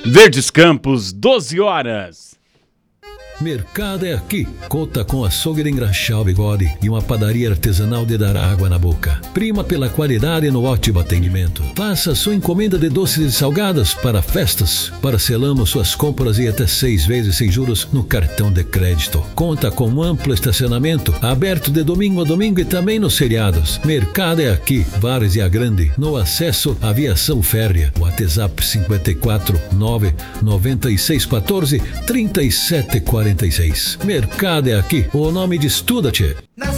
Verdes Campos, 12 horas. Mercado é aqui. Conta com açougue de engraxar o bigode e uma padaria artesanal de dar água na boca. Prima pela qualidade no ótimo atendimento. Faça sua encomenda de doces e salgadas para festas. Parcelamos suas compras em até 6 vezes sem juros no cartão de crédito. Conta com um amplo estacionamento, aberto de domingo a domingo e também nos feriados. Mercado é aqui, Várzea Grande, no acesso à viação férrea. WhatsApp 54 9 96 14 37 46. Mercado é aqui, o nome diz tudo, tchê.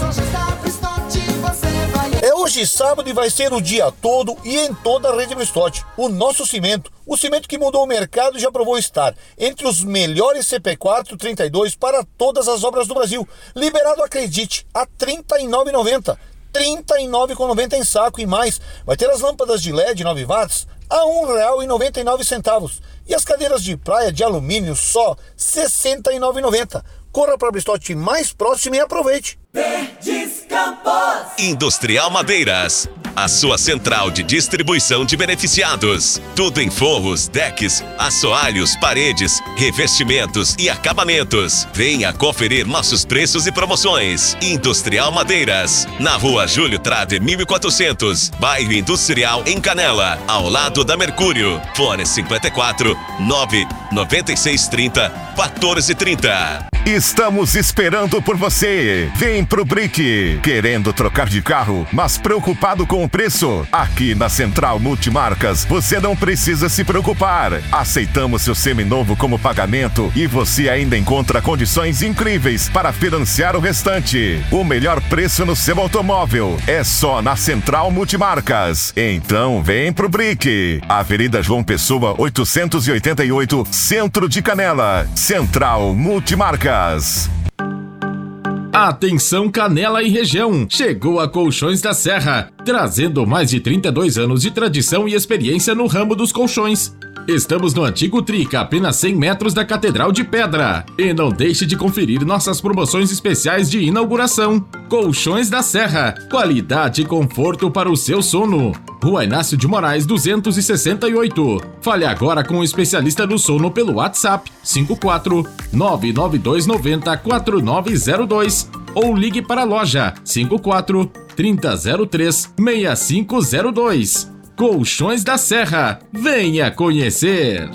É hoje sábado e vai ser o dia todo e em toda a rede Bristotti. O nosso cimento, o cimento que mudou o mercado, já provou estar entre os melhores CP4 32 para todas as obras do Brasil. Liberado, acredite, a R$ 39,90. R$ 39,90 em saco e mais. Vai ter as lâmpadas de LED 9 watts a R$ 1,99. E as cadeiras de praia de alumínio só R$ 69,90. Corra para a Bristotti mais próxima e aproveite. Verdes Campos. Industrial Madeiras, a sua central de distribuição de beneficiados. Tudo em forros, decks, assoalhos, paredes, revestimentos e acabamentos. Venha conferir nossos preços e promoções. Industrial Madeiras, na rua Júlio Trade 1400, bairro Industrial em Canela, ao lado da Mercúrio. Fone 54 9 96 30 14 30. Estamos esperando por você. Vem pro Brick. Querendo trocar de carro, mas preocupado com o preço? Aqui na Central Multimarcas, você não precisa se preocupar. Aceitamos seu seminovo como pagamento e você ainda encontra condições incríveis para financiar o restante. O melhor preço no seu automóvel é só na Central Multimarcas. Então vem pro Brick. Avenida João Pessoa, 888, Centro de Canela. Central Multimarcas. Atenção Canela e região, chegou a Colchões da Serra, trazendo mais de 32 anos de tradição e experiência no ramo dos colchões. Estamos no antigo Trica, apenas 100 metros da Catedral de Pedra. E não deixe de conferir nossas promoções especiais de inauguração. Colchões da Serra, qualidade e conforto para o seu sono. Rua Inácio de Moraes 268. Fale agora com o especialista do sono pelo WhatsApp 54 99290 4902 ou ligue para a loja 54 3003 6502. Colchões da Serra, venha conhecer!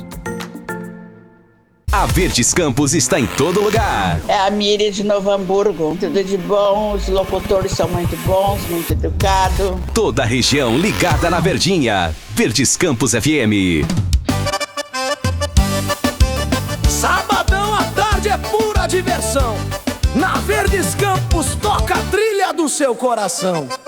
A Verdes Campos está em todo lugar. É a Miriam de Novo Hamburgo. Tudo de bom, os locutores são muito bons, muito educados. Toda a região ligada na Verdinha. Verdes Campos FM. Sabadão à tarde é pura diversão. Na Verdes Campos toca a trilha do seu coração.